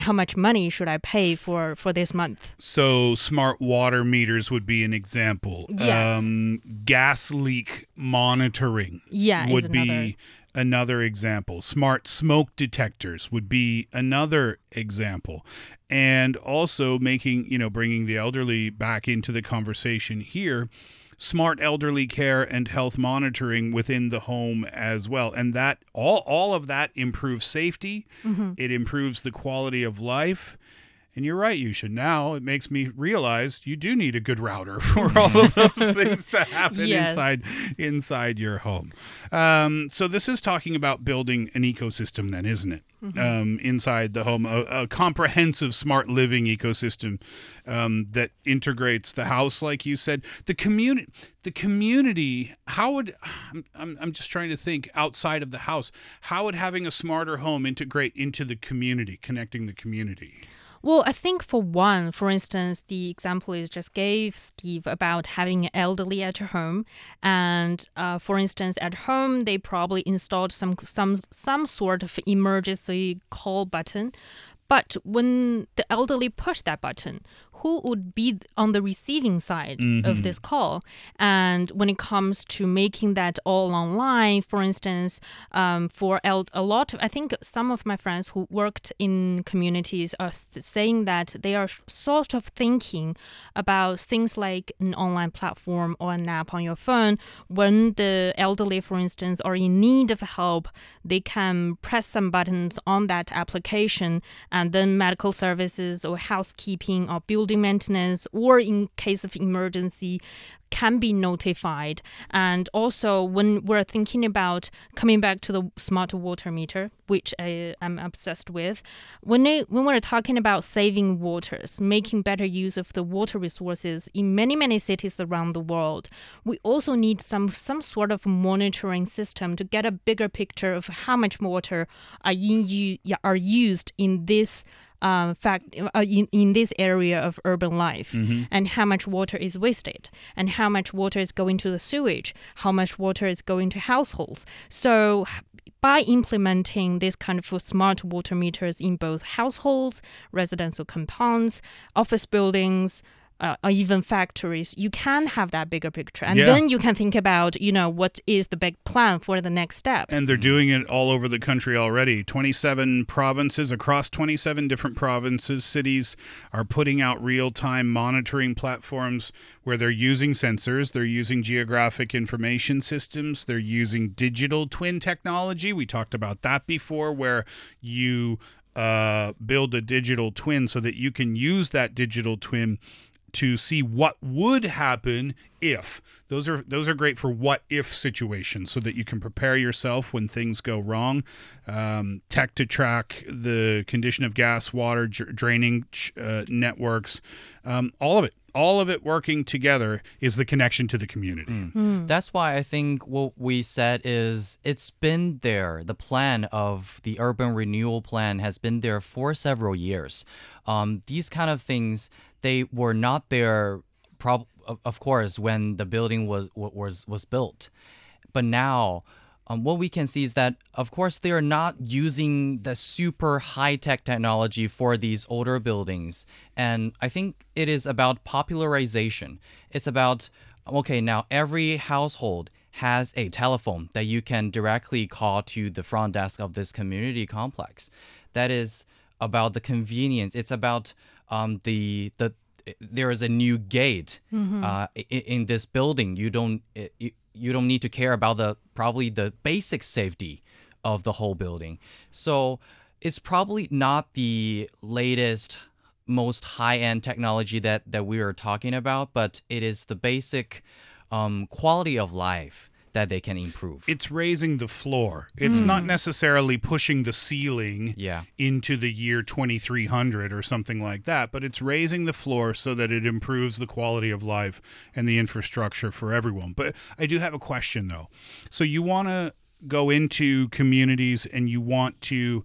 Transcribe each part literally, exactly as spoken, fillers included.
how much money should I pay for, for this month? So smart water meters would be an example. Yes. Um, gas leak monitoring Yeah, is would another. be another example. Smart smoke detectors would be another example. And also making, you know, bringing the elderly back into the conversation here. Smart elderly care and health monitoring within the home as well. And that all all of that improves safety. Mm-hmm. It improves the quality of life. And you're right, you should. Now it makes me realize you do need a good router for all of those things to happen Yes. inside inside your home. Um, so this is talking about building an ecosystem then, isn't it? Mm-hmm. Um, inside the home, a, a comprehensive smart living ecosystem um, that integrates the house, like you said. The community, the community. How would I'm, I'm I'm just trying to think outside of the house. How would having a smarter home integrate into the community, connecting the community? Well, I think for one, for instance, the example you just gave, Steve, about having an elderly at your home. And uh, for instance, at home, they probably installed some, some, some sort of emergency call button. But when the elderly push that button, who would be on the receiving side mm-hmm. of this call? And when it comes to making that all online, for instance, um, for el- a lot, of, I think some of my friends who worked in communities are saying that they are sort of thinking about things like an online platform or an app on your phone. When the elderly, for instance, are in need of help, they can press some buttons on that application, and then medical services or housekeeping or building maintenance, or in case of emergency, can be notified. And also, when we're thinking about coming back to the smart water meter, which I am obsessed with, when they, when we're talking about saving waters, making better use of the water resources in many, many cities around the world, we also need some, some sort of monitoring system to get a bigger picture of how much water are, in, are used in this Uh, fact uh, in, in this area of urban life, mm-hmm. and how much water is wasted, and how much water is going to the sewage, how much water is going to households. So by implementing this kind of smart water meters in both households, residential compounds, office buildings, Uh, or even factories, you can have that bigger picture. And yeah. then you can think about, you know, what is the big plan for the next step. And they're doing it all over the country already. twenty-seven provinces, across twenty-seven different provinces, cities are putting out real-time monitoring platforms where they're using sensors, they're using geographic information systems, they're using digital twin technology. We talked about that before, where you uh, build a digital twin so that you can use that digital twin to see what would happen if. Those are those are great for what if situations, so that you can prepare yourself when things go wrong. Um, tech to track the condition of gas, water, dr- draining uh, networks, um, all of it. All of it working together is the connection to the community. Mm. Mm. That's why I think what we said is it's been there. The plan of the urban renewal plan has been there for several years. Um, these kind of things, they were not there, prob- of course, when the building was was was built. But now, Um, what we can see is that, of course, they are not using the super high-tech technology for these older buildings. And I think it is about popularization. It's about, okay, now every household has a telephone that you can directly call to the front desk of this community complex. That is about the convenience. It's about um, the the there is a new gate mm-hmm. uh, in, in this building. You don't it, you don't need to care about the probably the basic safety of the whole building. So it's probably not the latest, most high-end technology that, that we are talking about, but it is the basic um, quality of life that they can improve. It's raising the floor. It's mm. not necessarily pushing the ceiling yeah. into the year twenty-three hundred or something like that, but it's raising the floor so that it improves the quality of life and the infrastructure for everyone. But I do have a question, though. So you want to go into communities and you want to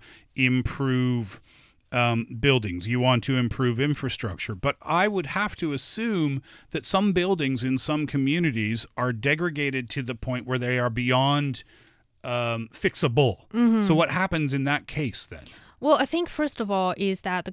improve Um, buildings, you want to improve infrastructure, but I would have to assume that some buildings in some communities are degraded to the point where they are beyond um, fixable. Mm-hmm. So what happens in that case then? Well, I think first of all is that the